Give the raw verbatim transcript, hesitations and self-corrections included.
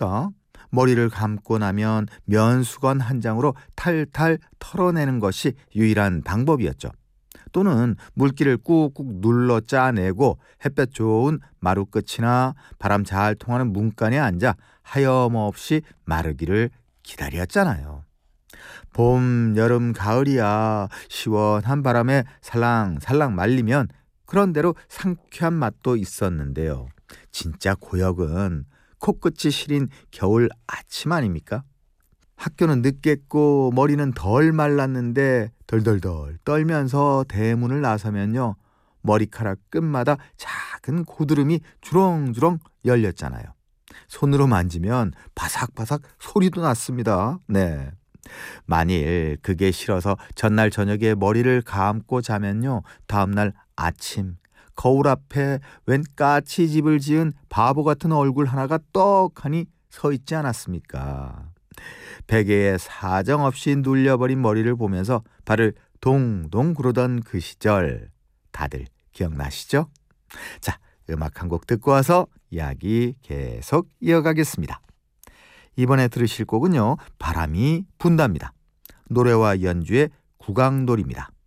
않습니까? 머리를 감고 나면 면수건 한 장으로 탈탈 털어내는 것이 유일한 방법이었죠. 또는 물기를 꾹꾹 눌러 짜내고 햇볕 좋은 마루끝이나 바람 잘 통하는 문간에 앉아 하염없이 마르기를 기다렸잖아요. 봄, 여름, 가을이야 시원한 바람에 살랑살랑 말리면 그런대로 상쾌한 맛도 있었는데요. 진짜 고역은 코끝이 시린 겨울 아침 아닙니까? 학교는 늦겠고 머리는 덜 말랐는데 덜덜덜 떨면서 대문을 나서면요. 머리카락 끝마다 작은 고드름이 주렁주렁 열렸잖아요. 손으로 만지면 바삭바삭 소리도 났습니다. 네. 만일 그게 싫어서 전날 저녁에 머리를 감고 자면요. 다음날 아침 거울 앞에 웬 까치집을 지은 바보 같은 얼굴 하나가 떡하니 서 있지 않았습니까? 베개에 사정없이 눌려버린 머리를 보면서 발을 동동 구르던 그 시절 다들 기억나시죠? 자, 음악 한 곡 듣고 와서 이야기 계속 이어가겠습니다. 이번에 들으실 곡은요. 바람이 분답니다. 노래와 연주의 국악놀이입니다.